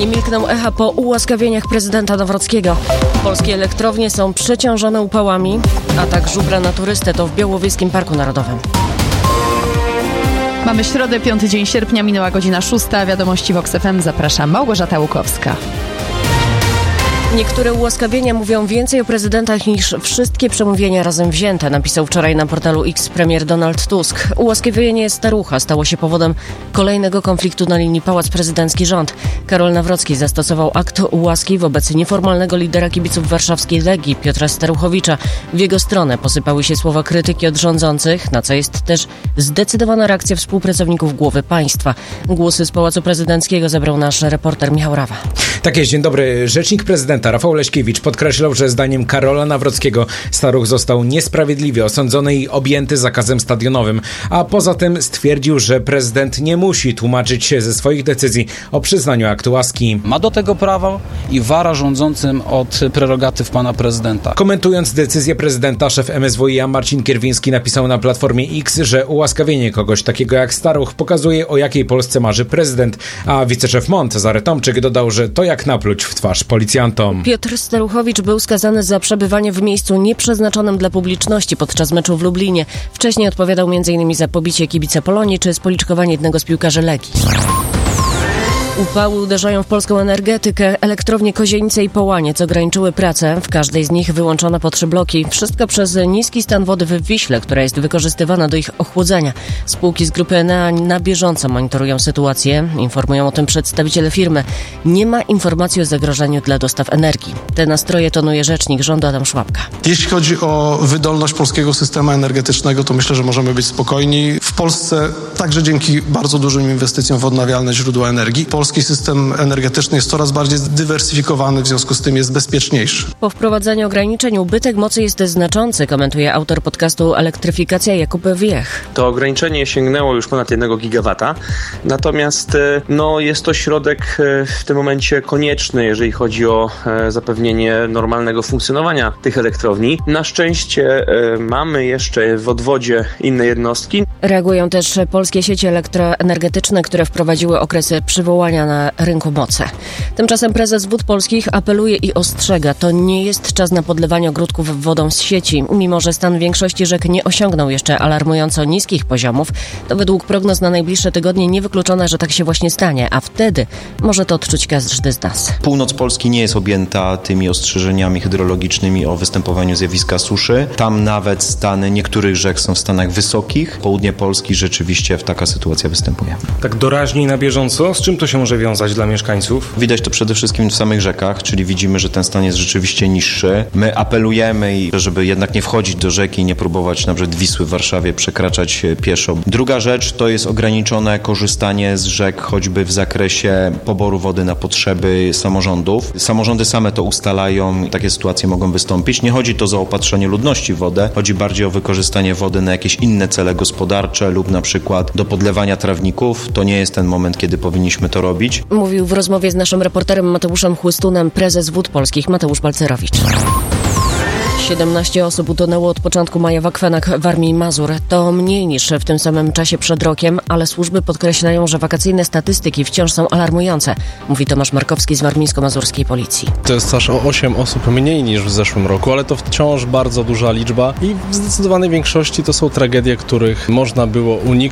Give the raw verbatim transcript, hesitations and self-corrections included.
Nie milkną echa po ułaskawieniach prezydenta Nawrockiego. Polskie elektrownie są przeciążone upałami. Atak żubra na turystę to w Białowieskim Parku Narodowym. Mamy środę, piąty dzień sierpnia, minęła godzina szósta. Wiadomości Vox F M, zaprasza Małgorzata Łukowska. Niektóre ułaskawienia mówią więcej o prezydentach niż wszystkie przemówienia razem wzięte, napisał wczoraj na portalu X premier Donald Tusk. Ułaskawienie starucha stało się powodem kolejnego konfliktu na linii Pałac Prezydencki-Rząd. Karol Nawrocki zastosował akt łaski wobec nieformalnego lidera kibiców warszawskiej Legii, Piotra Staruchowicza. W jego stronę posypały się słowa krytyki od rządzących, na co jest też zdecydowana reakcja współpracowników głowy państwa. Głosy z Pałacu Prezydenckiego zebrał nasz reporter Michał Rawa. Tak jest, dzień dobry. Rzecznik prezydenta Rafał Leśkiewicz podkreślał, że zdaniem Karola Nawrockiego staruch został niesprawiedliwie osądzony i objęty zakazem stadionowym, a poza tym stwierdził, że prezydent nie musi tłumaczyć się ze swoich decyzji o przyznaniu aktu łaski. Ma do tego prawo i wara rządzącym od prerogatyw pana prezydenta. Komentując decyzję prezydenta, szef M S W i A Marcin Kierwiński napisał na Platformie X, że ułaskawienie kogoś takiego jak staruch pokazuje, o jakiej Polsce marzy prezydent, a wiceszef M O N Cezary Tomczyk dodał, że to jak napluć w twarz policjantom. Piotr Staruchowicz był skazany za przebywanie w miejscu nieprzeznaczonym dla publiczności podczas meczu w Lublinie. Wcześniej odpowiadał między innymi za pobicie kibica Polonii czy spoliczkowanie jednego z piłkarzy Legii. Upały uderzają w polską energetykę. Elektrownie Kozienice i Połaniec ograniczyły pracę. W każdej z nich wyłączono po trzy bloki. Wszystko przez niski stan wody w Wiśle, która jest wykorzystywana do ich ochłodzenia. Spółki z grupy Enea na bieżąco monitorują sytuację. Informują o tym przedstawiciele firmy. Nie ma informacji o zagrożeniu dla dostaw energii. Te nastroje tonuje rzecznik rządu Adam Szłapka. Jeśli chodzi o wydolność polskiego systemu energetycznego, to myślę, że możemy być spokojni. W Polsce także dzięki bardzo dużym inwestycjom w odnawialne źródła energii polski system energetyczny jest coraz bardziej zdywersyfikowany, w związku z tym jest bezpieczniejszy. Po wprowadzeniu ograniczeń ubytek mocy jest znaczący, komentuje autor podcastu Elektryfikacja Jakub Wiech. To ograniczenie sięgnęło już ponad jednego gigawata, natomiast no, jest to środek w tym momencie konieczny, jeżeli chodzi o zapewnienie normalnego funkcjonowania tych elektrowni. Na szczęście mamy jeszcze w odwodzie inne jednostki. Reagują też polskie sieci elektroenergetyczne, które wprowadziły okresy przywołania na rynku mocy. Tymczasem prezes Wód Polskich apeluje i ostrzega, to nie jest czas na podlewanie ogródków wodą z sieci. Mimo że stan większości rzek nie osiągnął jeszcze alarmująco niskich poziomów, to według prognoz na najbliższe tygodnie niewykluczone, że tak się właśnie stanie, a wtedy może to odczuć każdy z nas. Północ Polski nie jest objęta tymi ostrzeżeniami hydrologicznymi o występowaniu zjawiska suszy. Tam nawet stany niektórych rzek są w stanach wysokich. Południe Polski rzeczywiście taka sytuacja występuje. Tak doraźniej na bieżąco? Z czym to się może wiązać dla mieszkańców? Widać to przede wszystkim w samych rzekach, czyli widzimy, że ten stan jest rzeczywiście niższy. My apelujemy, żeby jednak nie wchodzić do rzeki i nie próbować na przykład Wisły w Warszawie przekraczać pieszo. Druga rzecz to jest ograniczone korzystanie z rzek choćby w zakresie poboru wody na potrzeby samorządów. Samorządy same to ustalają, takie sytuacje mogą wystąpić. Nie chodzi to o zaopatrzenie ludności w wodę, chodzi bardziej o wykorzystanie wody na jakieś inne cele gospodarcze lub na przykład do podlewania trawników. To nie jest ten moment, kiedy powinniśmy to robić. Mówił w rozmowie z naszym reporterem Mateuszem Chłystunem prezes Wód Polskich Mateusz Balcerowicz. siedemnaście osób utonęło od początku maja w akwenach Warmii i Mazur. To mniej niż w tym samym czasie przed rokiem, ale służby podkreślają, że wakacyjne statystyki wciąż są alarmujące, mówi Tomasz Markowski z warmińsko-mazurskiej policji. To jest aż o osiem osób mniej niż w zeszłym roku, ale to wciąż bardzo duża liczba i w zdecydowanej większości to są tragedie, których można było uniknąć.